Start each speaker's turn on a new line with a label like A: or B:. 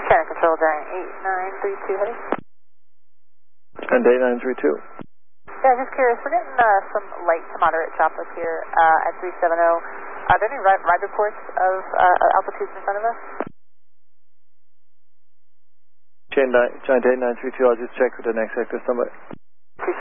A: China Control, Giant 8932, heading.
B: And 8932.
A: Yeah, just curious, we're getting some light to moderate choppers here at 370. Are there any ride reports of altitudes in front of us?
B: Giant 8932, I'll just check with the next active somebody.